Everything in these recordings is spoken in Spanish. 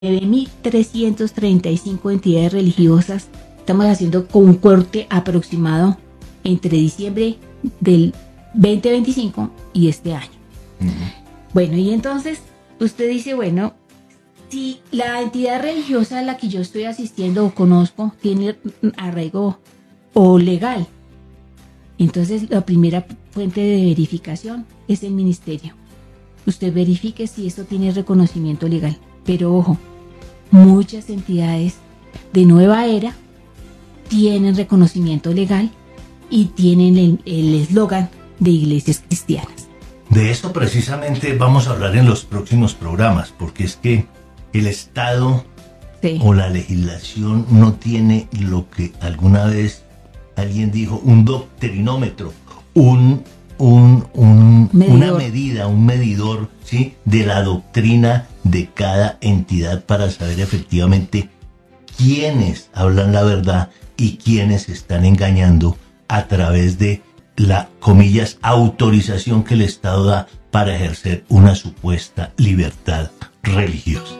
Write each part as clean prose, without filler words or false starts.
9.335 entidades religiosas. Estamos haciendo con un corte aproximado entre diciembre del 2025 y este año. Bueno, y entonces usted dice, bueno, si la entidad religiosa a la que yo estoy asistiendo o conozco tiene arraigo o legal, entonces la primera fuente de verificación es el ministerio. Usted verifique si esto tiene reconocimiento legal. Pero ojo, muchas entidades de nueva era tienen reconocimiento legal y tienen el eslogan de iglesias cristianas. De eso precisamente vamos a hablar en los próximos programas, porque es que el Estado o la legislación no tiene lo que alguna vez alguien dijo, un doctrinómetro, una medida, un medidor, ¿sí?, de la doctrina de cada entidad para saber efectivamente quiénes hablan la verdad y quiénes están engañando a través de la, comillas, autorización que el Estado da para ejercer una supuesta libertad religiosa.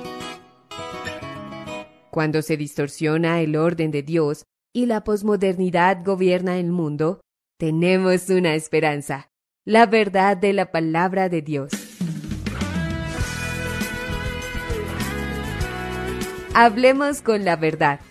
Cuando se distorsiona el orden de Dios y la posmodernidad gobierna el mundo, tenemos una esperanza: la verdad de la palabra de Dios. Hablemos con la verdad.